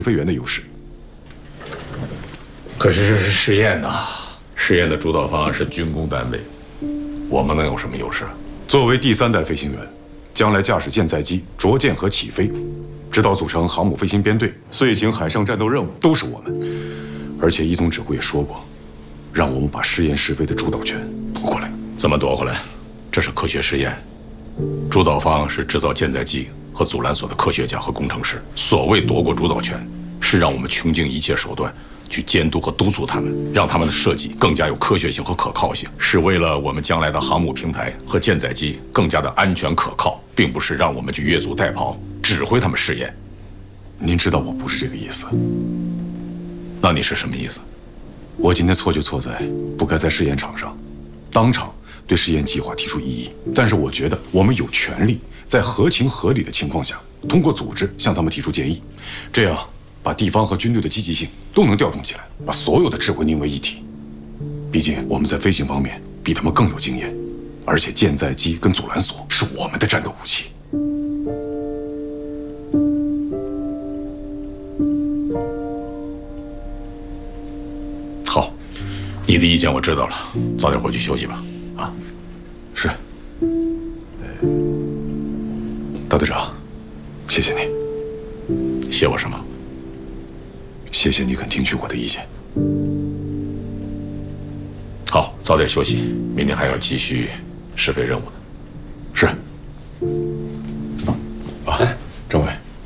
飞员的优势。 可是这是试验呐，试验的主导方是军工单位，我们能有什么优势？ 作为第3代飞行员，将来驾驶舰载机着舰和起飞，指导组成航母飞行编队，遂行海上战斗任务，都是我们。而且一总指挥也说过，让我们把试验试飞的主导权夺过来。 怎么夺回来？这是科学实验，主导方是制造舰载机和阻拦索的科学家和工程师。所谓夺过主导权，是让我们穷尽一切手段去监督和督促他们，让他们的设计更加有科学性和可靠性，是为了我们将来的航母平台和舰载机更加的安全可靠，并不是让我们去越俎代庖，指挥他们试验。 您知道我不是这个意思。 那你是什么意思？ 我今天错就错在不该在试验场上当场对试验计划提出异议，但是我觉得我们有权利在合情合理的情况下，通过组织向他们提出建议，这样把地方和军队的积极性都能调动起来，把所有的智慧凝为一体。毕竟我们在飞行方面比他们更有经验，而且舰载机跟阻拦索是我们的战斗武器。 好，你的意见我知道了，早点回去休息吧。啊， 是。大队长，谢谢你。 谢我什么？ 谢谢你肯听取我的意见。 好，早点休息，明天还要继续试飞任务呢。 是。啊，政委，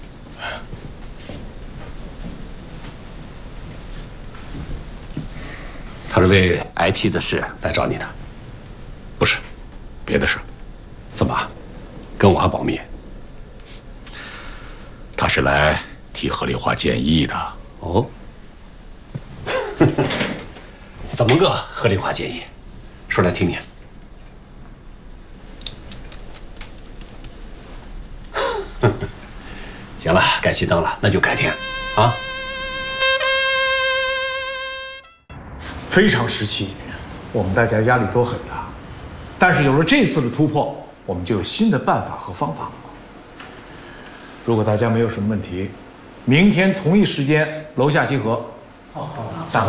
他是为 IP 的事来找你的， 不是，别的事。 怎么，跟我还保密？ 他是来替合理化建议的。 哦，怎么个合理化建议？说来听听。行了，该熄灯了，那就改天啊。 非常时期，我们大家压力都很大，但是有了这次的突破，我们就有新的办法和方法。如果大家没有什么问题，明天同一时间楼下集合。好，散会。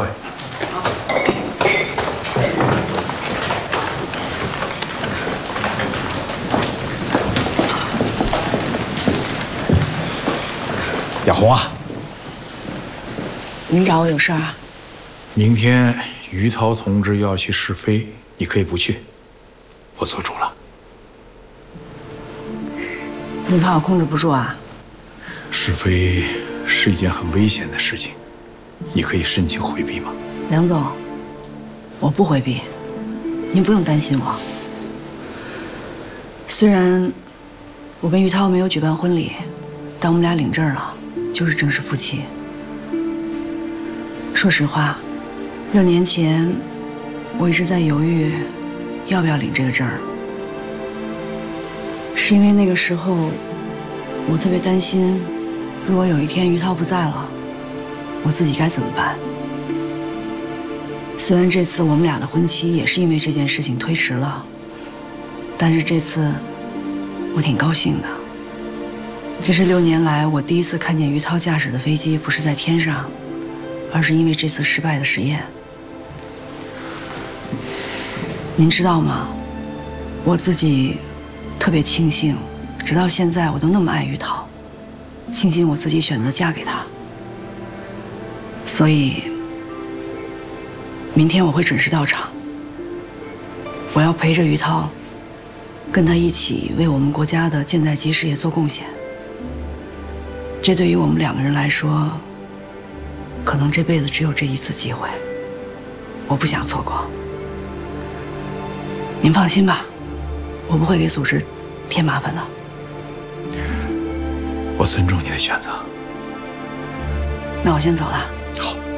亚红啊， 您找我有事儿啊？ 明天于涛同志要去试飞，你可以不去，我做主了。 你怕我控制不住啊？ 试飞是一件很危险的事情，你可以申请回避吗？ 梁总，我不回避，您不用担心我。虽然我跟于涛没有举办婚礼，但我们俩领证了，就是正式夫妻。说实话，6年前我一直在犹豫要不要领这个证儿，是因为那个时候我特别担心，如果有一天于涛不在了，我自己该怎么办？虽然这次我们俩的婚期也是因为这件事情推迟了，但是这次我挺高兴的。这是6年来我第一次看见于涛驾驶的飞机不是在天上，而是因为这次失败的实验。您知道吗？我自己特别庆幸，直到现在我都那么爱于涛，庆幸我自己选择嫁给他。所以明天我会准时到场，我要陪着于涛，跟他一起为我们国家的舰载机事业做贡献。这对于我们2个人来说，可能这辈子只有这一次机会，我不想错过。您放心吧，我不会给组织添麻烦的。 我尊重你的选择。 那我先走了。 好。